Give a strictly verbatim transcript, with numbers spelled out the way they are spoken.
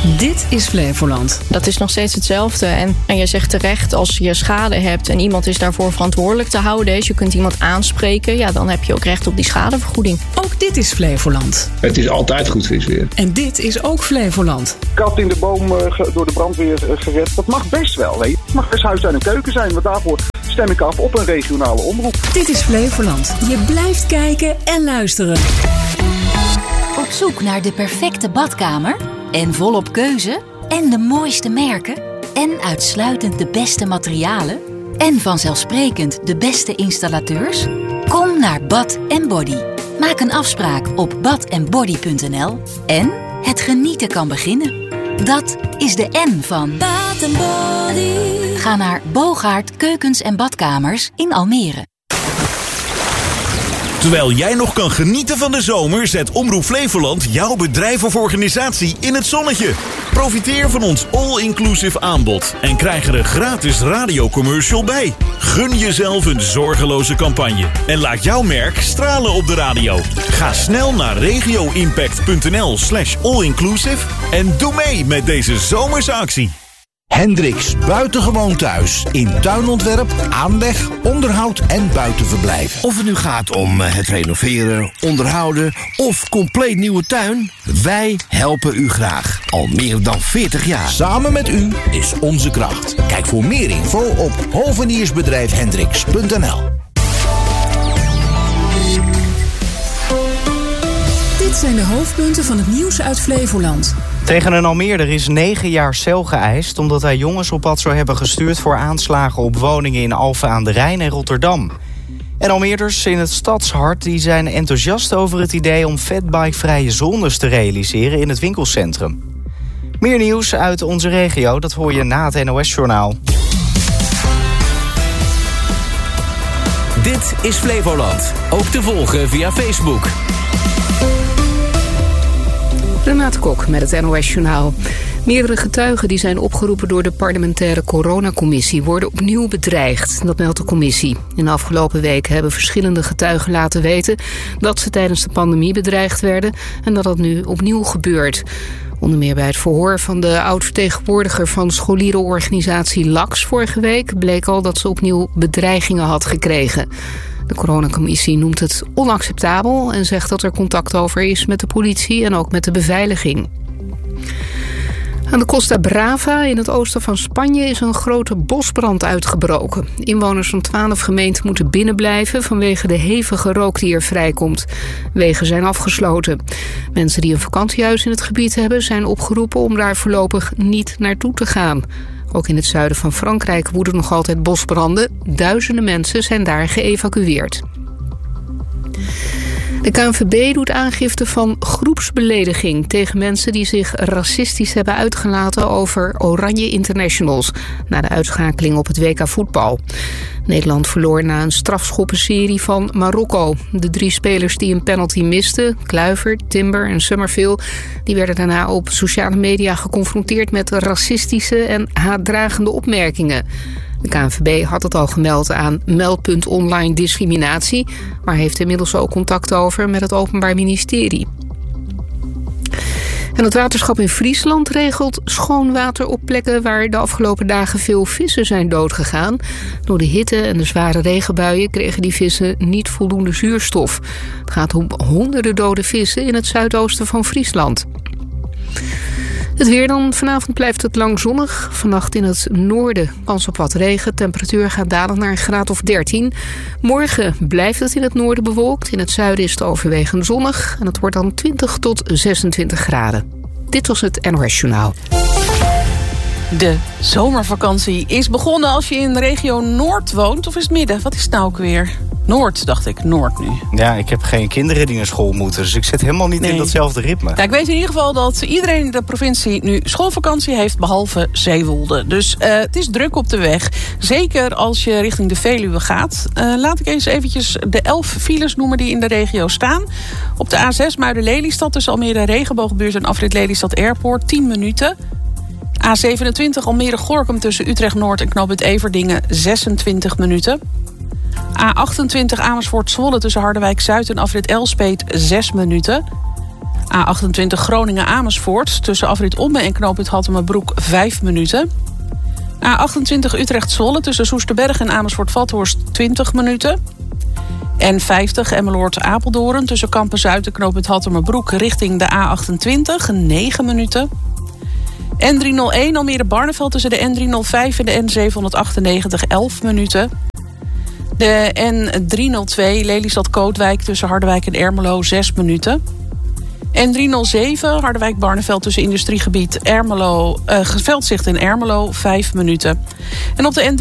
Dit is Flevoland. Dat is nog steeds hetzelfde. En, en je zegt terecht, als je schade hebt en iemand is daarvoor verantwoordelijk te houden, dus je kunt iemand aanspreken, ja, dan heb je ook recht op die schadevergoeding. Ook dit is Flevoland. Het is altijd goed visweer. En dit is ook Flevoland. Kat in de boom uh, door de brandweer uh, gered. Dat mag best wel, weet je. Het mag best huis en een keuken zijn, want daarvoor stem ik af op een regionale omroep. Dit is Flevoland. Je blijft kijken en luisteren. Op zoek naar de perfecte badkamer? En volop keuze? En de mooiste merken? En uitsluitend de beste materialen? En vanzelfsprekend de beste installateurs? Kom naar Bath and Body. Maak een afspraak op bath and body punt n l en het genieten kan beginnen. Dat is de N van Bath and Body. Ga naar Bogaert Keukens en Badkamers in Almere. Terwijl jij nog kan genieten van de zomer, zet Omroep Flevoland jouw bedrijf of organisatie in het zonnetje. Profiteer van ons all-inclusive aanbod en krijg er een gratis radiocommercial bij. Gun jezelf een zorgeloze campagne en laat jouw merk stralen op de radio. Ga snel naar regioimpact punt n l slash all-inclusive en doe mee met deze zomerse actie. Hendricks Buitengewoon Thuis. In tuinontwerp, aanleg, onderhoud en buitenverblijf. Of het nu gaat om het renoveren, onderhouden of compleet nieuwe tuin, wij helpen u graag. Al meer dan veertig jaar. Samen met u is onze kracht. Kijk voor meer info op hoveniersbedrijf hendricks punt n l. Dit zijn de hoofdpunten van het nieuws uit Flevoland. Tegen een Almeerder is negen jaar cel geëist omdat hij jongens op pad zou hebben gestuurd voor aanslagen op woningen in Alphen aan de Rijn en Rotterdam. En Almeerders in het stadshart die zijn enthousiast over het idee om fatbikevrije zones te realiseren in het winkelcentrum. Meer nieuws uit onze regio, dat hoor je na het N O S-journaal. Dit is Flevoland, ook te volgen via Facebook. Renate Kok met het N O S-journaal. Meerdere getuigen die zijn opgeroepen door de parlementaire coronacommissie worden opnieuw bedreigd. Dat meldt de commissie. In de afgelopen weken hebben verschillende getuigen laten weten dat ze tijdens de pandemie bedreigd werden en dat dat nu opnieuw gebeurt. Onder meer bij het verhoor van de oud-vertegenwoordiger van scholierenorganisatie L A X vorige week bleek al dat ze opnieuw bedreigingen had gekregen. De coronacommissie noemt het onacceptabel en zegt dat er contact over is met de politie en ook met de beveiliging. Aan de Costa Brava in het oosten van Spanje is een grote bosbrand uitgebroken. Inwoners van twaalf gemeenten moeten binnenblijven vanwege de hevige rook die er vrijkomt. Wegen zijn afgesloten. Mensen die een vakantiehuis in het gebied hebben zijn opgeroepen om daar voorlopig niet naartoe te gaan. Ook in het zuiden van Frankrijk woeden nog altijd bosbranden. Duizenden mensen zijn daar geëvacueerd. De K N V B doet aangifte van groepsbelediging tegen mensen die zich racistisch hebben uitgelaten over Oranje Internationals na de uitschakeling op het W K voetbal. Nederland verloor na een strafschoppenserie van Marokko. De drie spelers die een penalty misten, Kluivert, Timber en Summerville, die werden daarna op sociale media geconfronteerd met racistische en haatdragende opmerkingen. De K N V B had het al gemeld aan Meldpunt Online Discriminatie, maar heeft inmiddels ook contact over met het Openbaar Ministerie. En het waterschap in Friesland regelt schoon water op plekken waar de afgelopen dagen veel vissen zijn doodgegaan. Door de hitte en de zware regenbuien kregen die vissen niet voldoende zuurstof. Het gaat om honderden dode vissen in het zuidoosten van Friesland. Het weer dan. Vanavond blijft het lang zonnig. Vannacht in het noorden kans op wat regen. Temperatuur gaat dalen naar een graad of dertien. Morgen blijft het in het noorden bewolkt. In het zuiden is het overwegend zonnig. En het wordt dan twintig tot zesentwintig graden. Dit was het N O S-journaal. De zomervakantie is begonnen als je in de regio Noord woont. Of is het midden? Wat is het nou ook weer? Noord, dacht ik. Noord nu. Ja, ik heb geen kinderen die naar school moeten. Dus ik zit helemaal niet nee. in datzelfde ritme. Ja, ik weet in ieder geval dat iedereen in de provincie nu schoolvakantie heeft, behalve Zeewolde. Dus uh, het is druk op de weg. Zeker als je richting de Veluwe gaat. Uh, laat ik eens eventjes de elf files noemen die in de regio staan. Op de A zes Muiden-Lelystad tussen Almere Regenboogbuurt en afrit Lelystad Airport tien minuten. A zevenentwintig Almere-Gorinchem tussen Utrecht-Noord en knooppunt Everdingen zesentwintig minuten. A achtentwintig Amersfoort-Zwolle tussen Harderwijk-Zuid en afrit Elspeet zes minuten. A achtentwintig Groningen-Amersfoort tussen afrit Ommen en knooppunt Hattemerbroek vijf minuten. A achtentwintig Utrecht-Zwolle tussen Soesterberg en Amersfoort-Vathorst twintig minuten. N vijftig Emmeloord-Apeldoorn tussen Kampen-Zuid en knooppunt Hattemerbroek richting de A achtentwintig negen minuten. N driehonderdéén Almere-Barneveld tussen de N driehonderdvijf en de N zevenhonderdachtennegentig elf minuten. De N driehonderdtwee Lelystad-Kootwijk tussen Harderwijk en Ermelo zes minuten. N driehonderdzeven Harderwijk-Barneveld tussen industriegebied Ermelo, uh, Veldzicht en Ermelo vijf minuten. En op de N